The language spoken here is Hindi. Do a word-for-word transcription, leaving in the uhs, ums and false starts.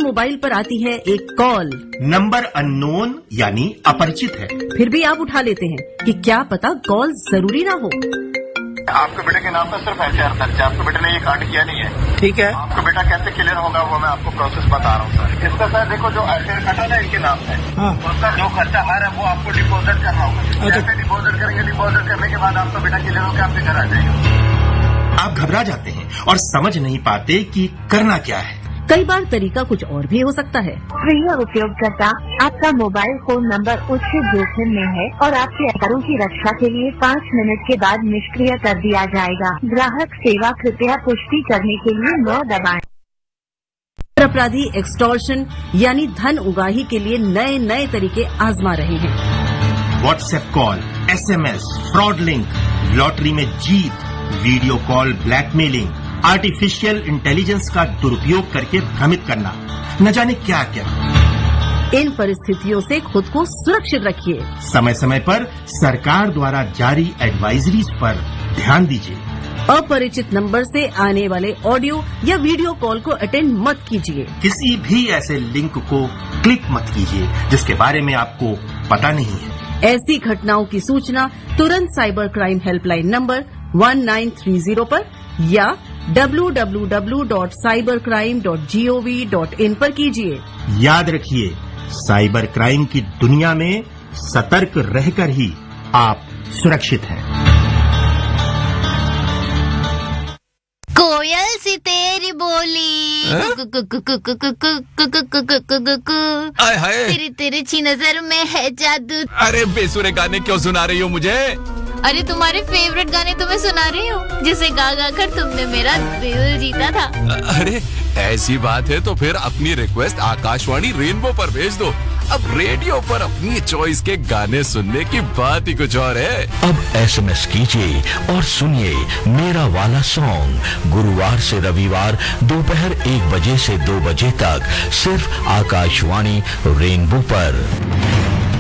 मोबाइल पर आती है एक कॉल, नंबर अननोन यानी अपरिचित है, फिर भी आप उठा लेते हैं कि क्या पता कॉल जरूरी ना हो। आपके बेटे के नाम पर सिर्फ एफ आई आर दर्ज है, आपके बेटे ने ये कांड किया नहीं है। ठीक है, आपका बेटा कैसे क्लियर होगा वो मैं आपको प्रोसेस बता रहा हूँ सर। इसका सर देखो जो एफ आई आर कटा ना इनके नाम से, हाँ। उसका जो खर्चा आ रहा है वो आपको डिपोजिट करना होगा। अच्छा। जैसे डिपोजिट करेंगे, डिपोजिट करने के बाद आपका बेटा क्लियर होकर आपके घर आ जाएगा। आप घबरा जाते हैं और समझ नहीं पाते कि करना क्या है। कई बार तरीका कुछ और भी हो सकता है। प्रिय उपयोगकर्ता, आपका मोबाइल फोन नंबर उच्च जोखिम में है और आपके आधारों की रक्षा के लिए पाँच मिनट के बाद निष्क्रिय कर दिया जाएगा। ग्राहक सेवा, कृपया पुष्टि करने के लिए नौ दबाएं। अपराधी एक्सटॉर्शन यानी धन उगाही के लिए नए नए तरीके आजमा रहे हैं। WhatsApp call, S M S, fraud link, lottery में जीत, video call blackmailing, artificial intelligence का दुरुपयोग करके भ्रमित करना, न जाने क्या क्या। इन परिस्थितियों से खुद को सुरक्षित रखिए। समय समय पर सरकार द्वारा जारी एडवाइजरीज पर ध्यान दीजिए। अपरिचित नंबर से आने वाले ऑडियो या वीडियो कॉल को अटेंड मत कीजिए। किसी भी ऐसे लिंक को क्लिक मत कीजिए जिसके बारे में आपको पता नहीं है। ऐसी घटनाओं की सूचना तुरंत cyber crime helpline number one nine three zero पर या W W W dot cyber crime dot G O V dot in पर कीजिए। याद रखिए, साइबर क्राइम की दुनिया में सतर्क रहकर ही आप सुरक्षित हैं। कोयल सी तेरी बोली, आय हाय, तेरी तिरछी नजर में है जादू। अरे बेसुरे गाने क्यों सुना रही हो मुझे? अरे तुम्हारे फेवरेट गाने तुम्हें सुना रही हूँ, जिसे गा गा कर तुमने मेरा दिल जीता था। अरे ऐसी बात है तो फिर अपनी रिक्वेस्ट आकाशवाणी रेनबो पर भेज दो। अब रेडियो पर अपनी चॉइस के गाने सुनने की बात ही कुछ और है। अब एस एम एस कीजिए और सुनिए मेरा वाला सॉन्ग गुरुवार से रविवार दोपहर एक बजे से दो बजे तक सिर्फ आकाशवाणी रेनबो पर।